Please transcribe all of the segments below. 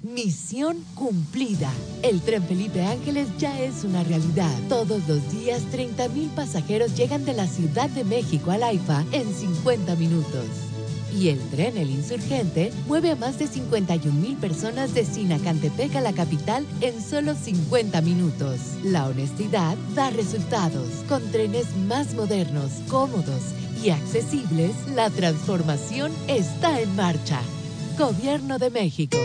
Misión cumplida. El Tren Felipe Ángeles ya es una realidad. Todos los días, 30,000 pasajeros llegan de la Ciudad de México al AIFA en 50 minutos. Y el tren El Insurgente mueve a más de 51,000 personas de Sinacantepec a la capital en solo 50 minutos. La honestidad da resultados. Con trenes más modernos, cómodos y accesibles, la transformación está en marcha. Gobierno de México.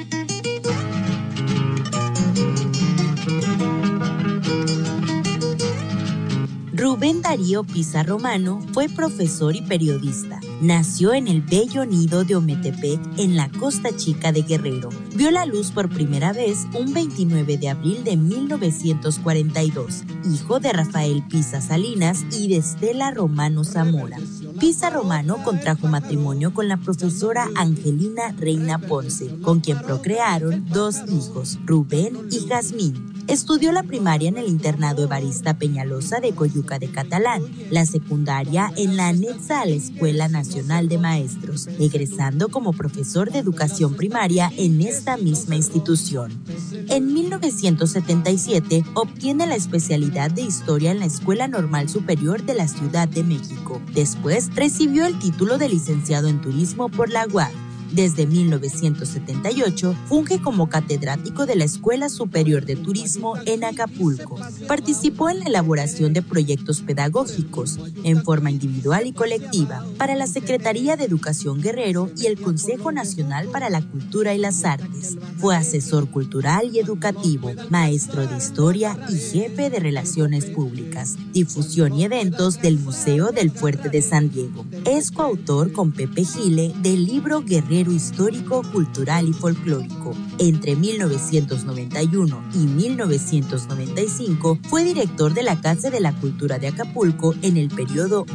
Rubén Darío Pisa Romano fue profesor y periodista. Nació en el bello nido de Ometepec, en la Costa Chica de Guerrero. Vio la luz por primera vez un 29 de abril de 1942, hijo de Rafael Pisa Salinas y de Estela Romano Zamora. Pisa Romano contrajo matrimonio con la profesora Angelina Reina Ponce, con quien procrearon 2 hijos, Rubén y Jazmín. Estudió la primaria en el internado Evarista Peñalosa de Coyuca de Catalán, la secundaria en la anexa a la Escuela Nacional de Maestros, egresando como profesor de educación primaria en esta misma institución. En 1977 obtiene la especialidad de Historia en la Escuela Normal Superior de la Ciudad de México. Después recibió el título de licenciado en Turismo por la UAP. Desde 1978 funge como catedrático de la Escuela Superior de Turismo en Acapulco. Participó en la elaboración de proyectos pedagógicos en forma individual y colectiva para la Secretaría de Educación Guerrero y el Consejo Nacional para la Cultura y las Artes. Fue asesor cultural y educativo, maestro de historia y jefe de relaciones públicas, difusión y eventos del Museo del Fuerte de San Diego. Es coautor con Pepe Gile del libro Guerrero Histórico, Cultural y Folclórico. Entre 1991 y 1995 fue director de la Casa de la Cultura de Acapulco en el periodo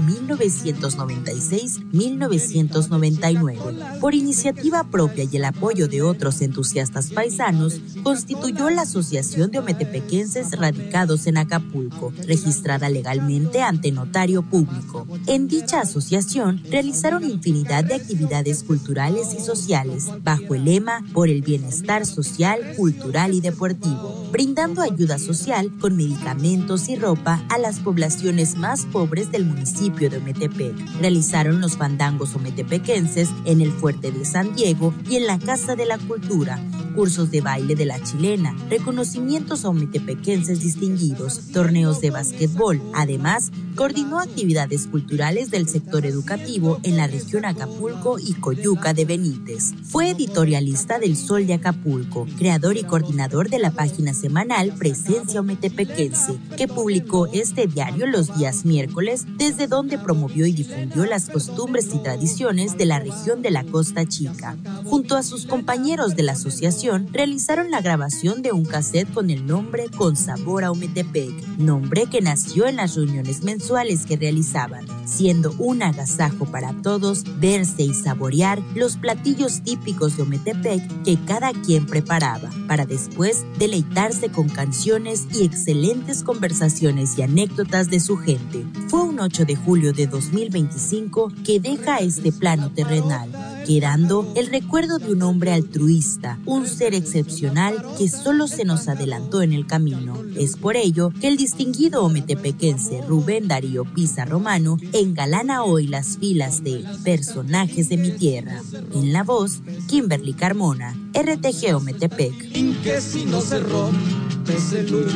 1996-1999. Por iniciativa propia y el apoyo de otros entusiastas paisanos, constituyó la Asociación de Ometepequenses Radicados en Acapulco, registrada legalmente ante notario público. En dicha asociación realizaron infinidad de actividades culturales y sociales, bajo el lema Por el bienestar social, cultural y deportivo, brindando ayuda social con medicamentos y ropa a las poblaciones más pobres del municipio de Ometepec. Realizaron los fandangos ometepequenses en el Fuerte de San Diego y en la Casa de la Cultura, cursos de baile de la chilena, reconocimientos a ometepequenses distinguidos, torneos de básquetbol. Además, coordinó actividades culturales del sector educativo en la región Acapulco y Coyuca de Benítez. Fue editorialista del Sol de Acapulco, creador y coordinador de la página semanal Presencia Ometepequense, que publicó este diario los días miércoles, desde donde promovió y difundió las costumbres y tradiciones de la región de la Costa Chica. Junto a sus compañeros de la asociación, realizaron la grabación de un cassette con el nombre Con Sabor a Ometepec, nombre que nació en las reuniones mensuales que realizaban, siendo un agasajo para todos verse y saborear los platillos típicos de Ometepec que cada quien preparaba, para después deleitarse con canciones y excelentes conversaciones y anécdotas de su gente. Fue un 8 de julio de 2025 que deja este plano terrenal, quedando el recuerdo de un hombre altruista, un ser excepcional que solo se nos adelantó en el camino. Es por ello que el distinguido ometepequense Rubén Darío Pisa Romano engalana hoy las filas de Personajes de mi Tierra. En la voz, Kimberly Carmona, RTG Ometepec. Que si no se rompe ese luz.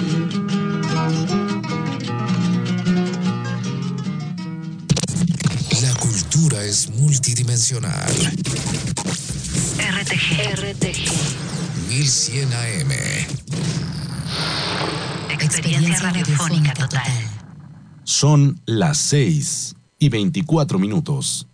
La cultura es multidimensional. RTG 1100 AM. Experiencia radiofónica total. Son las 6:24.